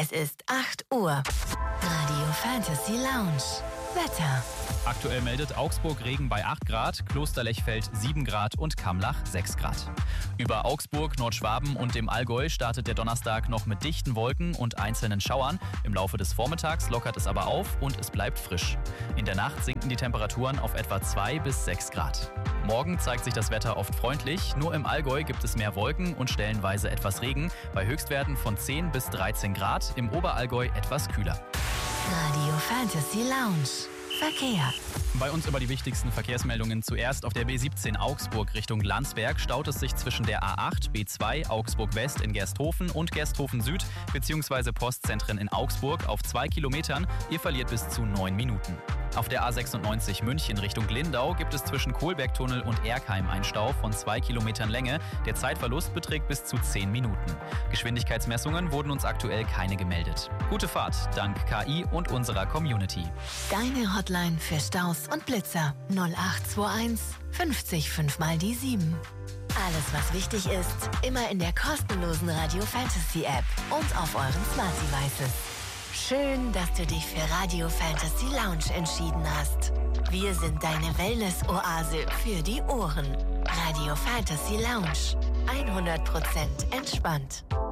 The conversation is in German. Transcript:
Es ist 8 Uhr. Radio Fantasy Lounge. Wetter. Aktuell meldet Augsburg Regen bei 8 Grad, Klosterlechfeld 7 Grad und Kamlach 6 Grad. Über Augsburg, Nordschwaben und dem Allgäu startet der Donnerstag noch mit dichten Wolken und einzelnen Schauern. Im Laufe des Vormittags lockert es aber auf und es bleibt frisch. In der Nacht sinken die Temperaturen auf etwa 2 bis 6 Grad. Morgen zeigt sich das Wetter oft freundlich, nur im Allgäu gibt es mehr Wolken und stellenweise etwas Regen, bei Höchstwerten von 10 bis 13 Grad, im Oberallgäu etwas kühler. Radio Fantasy Lounge. Verkehr. Bei uns über die wichtigsten Verkehrsmeldungen zuerst. Auf der B17 Augsburg Richtung Landsberg staut es sich zwischen der A8, B2 Augsburg West in Gersthofen und Gersthofen Süd bzw. Postzentren in Augsburg auf 2 Kilometern. Ihr verliert bis zu 9 Minuten. Auf der A96 München Richtung Lindau gibt es zwischen Kohlbergtunnel und Erkheim einen Stau von 2 Kilometern Länge. Der Zeitverlust beträgt bis zu 10 Minuten. Geschwindigkeitsmessungen wurden uns aktuell keine gemeldet. Gute Fahrt, dank KI und unserer Community. Deine Hotline für Staus und Blitzer 0821 50 5 mal die 7. Alles, was wichtig ist, immer in der kostenlosen Radio Fantasy App und auf euren Smart Devices. Schön, dass du dich für Radio Fantasy Lounge entschieden hast. Wir sind deine Wellness-Oase für die Ohren. Radio Fantasy Lounge. 100% entspannt.